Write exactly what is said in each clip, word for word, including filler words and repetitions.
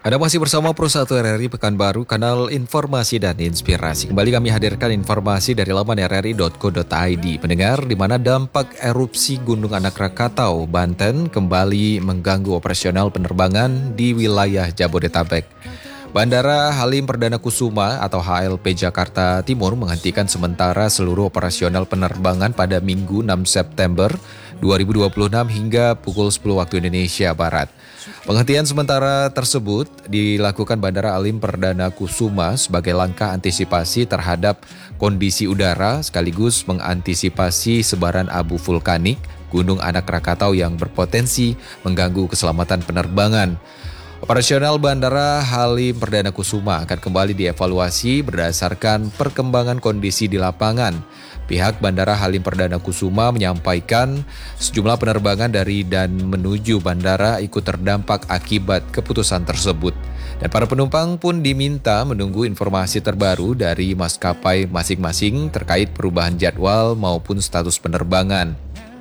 Anda masih bersama Pro satu R R I Pekanbaru, kanal informasi dan inspirasi. Kembali kami hadirkan informasi dari laman r r i dot co dot i d. Pendengar, di mana dampak erupsi Gunung Anak Rakatau, Banten kembali mengganggu operasional penerbangan di wilayah Jabodetabek. Bandara Halim Perdana Kusuma atau H L P Jakarta Timur menghentikan sementara seluruh operasional penerbangan pada Minggu enam September dua ribu dua puluh enam hingga pukul sepuluh waktu Indonesia Barat. Penghentian sementara tersebut dilakukan Bandara Halim Perdana Kusuma sebagai langkah antisipasi terhadap kondisi udara sekaligus mengantisipasi sebaran abu vulkanik Gunung Anak Rakatau yang berpotensi mengganggu keselamatan penerbangan. Operasional Bandara Halim Perdana Kusuma akan kembali dievaluasi berdasarkan perkembangan kondisi di lapangan. Pihak Bandara Halim Perdana Kusuma menyampaikan sejumlah penerbangan dari dan menuju bandara ikut terdampak akibat keputusan tersebut. Dan para penumpang pun diminta menunggu informasi terbaru dari maskapai masing-masing terkait perubahan jadwal maupun status penerbangan.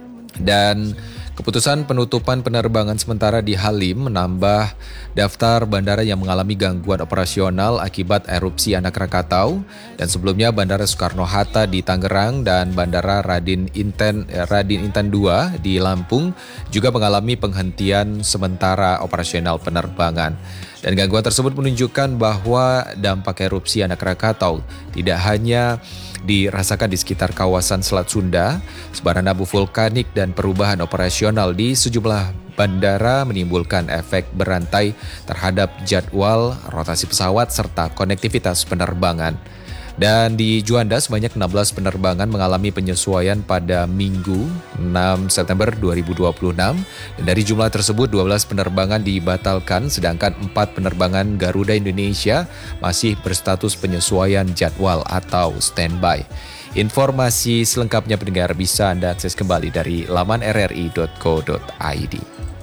Dan keputusan penutupan penerbangan sementara di Halim menambah daftar bandara yang mengalami gangguan operasional akibat erupsi Anak Rakatau, dan sebelumnya Bandara Soekarno-Hatta di Tangerang dan Bandara Radin Inten Radin Inten dua di Lampung juga mengalami penghentian sementara operasional penerbangan. Dan gangguan tersebut menunjukkan bahwa dampak erupsi Anak Rakatau tidak hanya dirasakan di sekitar kawasan Selat Sunda, sebaran abu vulkanik dan perubahan operasional di sejumlah bandara menimbulkan efek berantai terhadap jadwal rotasi pesawat serta konektivitas penerbangan. Dan di Juanda sebanyak enam belas penerbangan mengalami penyesuaian pada Minggu enam September dua ribu dua puluh enam. Dan dari jumlah tersebut dua belas penerbangan dibatalkan sedangkan empat penerbangan Garuda Indonesia masih berstatus penyesuaian jadwal atau standby. Informasi selengkapnya pendengar bisa Anda akses kembali dari laman r r i dot co dot i d.